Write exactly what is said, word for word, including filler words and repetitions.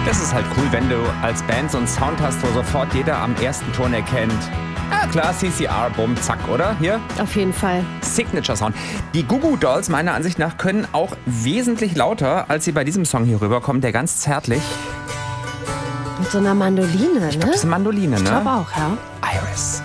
Das ist halt cool, wenn du als Band so einen Sound hast, wo sofort jeder am ersten Ton erkennt. Ah klar, C C R, bumm, zack, oder? Hier? Auf jeden Fall. Signature Sound. Die Goo Goo Dolls, meiner Ansicht nach, können auch wesentlich lauter, als sie bei diesem Song hier rüberkommen, der ganz zärtlich. Mit so einer Mandoline, ne? Das ist eine Mandoline, ne? Ich glaube auch, ja. Iris.